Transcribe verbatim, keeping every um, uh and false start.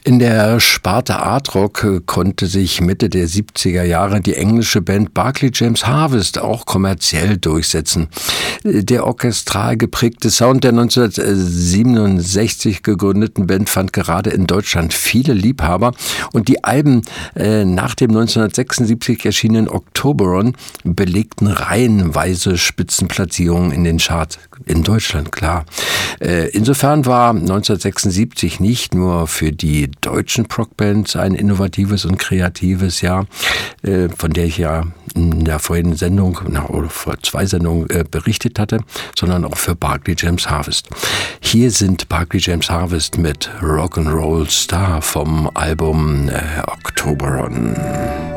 In der Sparte Art Rock konnte sich Mitte der siebziger Jahre die englische Band Barclay James Harvest auch kommerziell durchsetzen. Der orchestral geprägte Sound der neunzehnhundertsiebenundsechzig gegründeten Band fand gerade in Deutschland viele Liebhaber und die Alben äh, nach dem neunzehnhundertsechsundsiebzig erschienenen Octoberon belegten reihenweise Spitzenplatzierungen in den Charts. In Deutschland, klar. Äh, insofern war neunzehnhundertsechsundsiebzig nicht nur für die deutschen Prog-Bands ein innovatives und kreatives Jahr, äh, von der ich ja in der vorigen Sendung, na, oder vor zwei Sendungen äh, berichtet hatte, sondern auch für Barclay James Harvest. Hier sind Barclay James Harvest mit Rock'n'Roll Star vom Album äh, Octoberon.